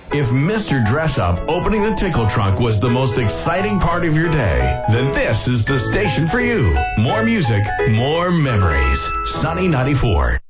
If Mr. Dress Up opening the Tickle Trunk was the most exciting part of your day, then this is the station for you. More music, more memories. Sunny 94.